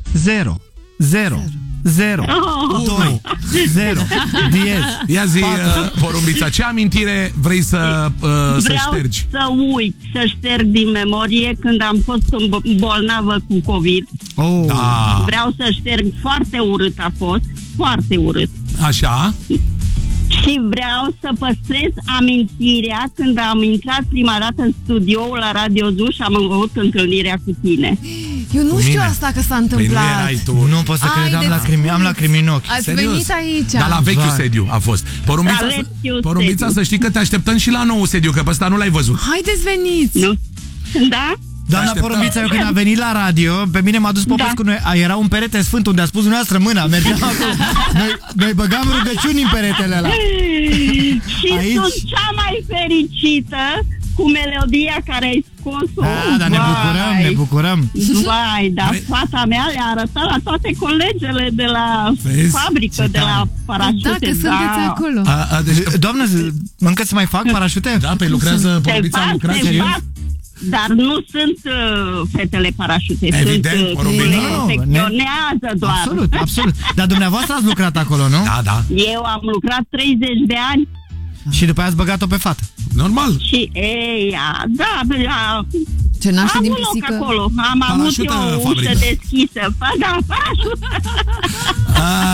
0, 0, 0, 2, 0, diez. Ia zi, Porumbița, ce amintire vrei să ștergi? Vreau să uit, să șterg din memorie când am fost bolnavă cu COVID. Da. Vreau să șterg, foarte urât a fost, foarte urât. Așa? Și vreau să păstrez amintirea când am intrat prima dată în studioul la Radio Zoo și am avut întâlnirea cu tine. Eu nu știu asta că s-a întâmplat. Păi nu erai tu. Nu pot să cred, am lacrimi în ochi. Ați Serios? venit aici. Dar la vechiul sediu a fost. Porumbița, să știi că te așteptăm și la nou sediu, că pe ăsta nu l-ai văzut. Haideți, veniți. Nu? Da? Doamna Porumbița, eu când a venit la radio, pe mine m-a dus Popescu, era un perete sfânt unde a spus dumneavoastră mâna, mergeam acolo. Noi băgam rugăciuni în peretele ăla. Și aici sunt cea mai fericită cu melodia care ai scos-o. Dar ne bucurăm. Vai, dar fata mea le-a arătat la toate colegele de la fabrică, de la parașute. Da, că sunteți acolo. Doamnă, încă să mai fac parașute? Da, pe lucrează, Porumbița a lucrat serios. Dar nu sunt fetele parașute. Evident, secționează doar. Absolut. Dar dumneavoastră ați lucrat acolo, nu? Da. Eu am lucrat 30 de ani. Și după aia ați băgat-o pe fată. Normal. Și Ce naște din loc pisică? acolo. Am avut eu o ușă deschisă. Da, parașută.